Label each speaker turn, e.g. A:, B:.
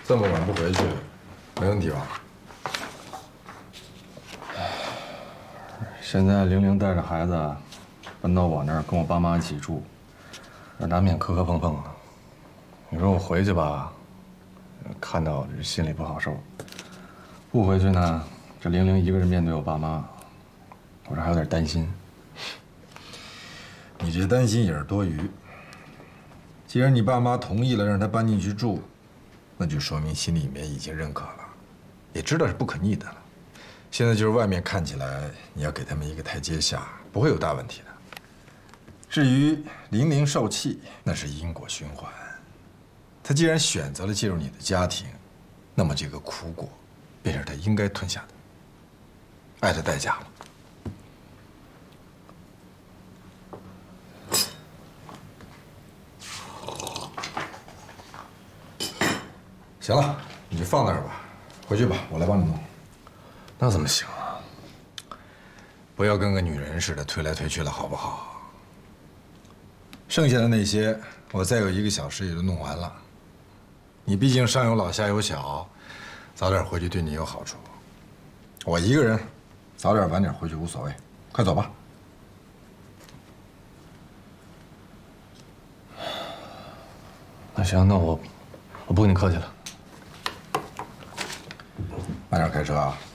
A: 这么晚不回去，没问题吧？
B: 现在玲玲带着孩子搬到我那儿，跟我爸妈一起住，这难免磕磕碰碰的。你说我回去吧，看到这心里不好受；不回去呢，这玲玲一个人面对我爸妈，我这还有点担心。
A: 你这担心也是多余。既然你爸妈同意了让她搬进去住，那就说明心里面已经认可了，也知道是不可逆的了。现在就是外面看起来，你要给他们一个台阶下，不会有大问题的。至于玲玲受气，那是因果循环。她既然选择了介入你的家庭，那么这个苦果，便是她应该吞下的，爱的代价嘛。行了，你就放那儿吧，回去吧，我来帮你弄。
B: 那怎么行啊？
A: 不要跟个女人似的推来推去的，好不好？剩下的那些，我再有1个小时也就弄完了。你毕竟上有老下有小，早点回去对你有好处。我一个人，早点晚点回去无所谓。快走吧。
B: 那行，那我不跟你客气了。
A: 慢点开车啊。